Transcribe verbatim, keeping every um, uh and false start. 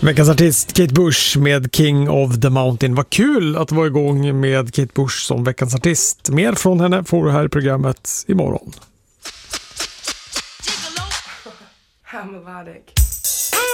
Veckans artist Kate Bush med King of the Mountain. Vad kul att vara igång med Kate Bush som veckans artist. Mer från henne får du här i programmet imorgon. How melodic.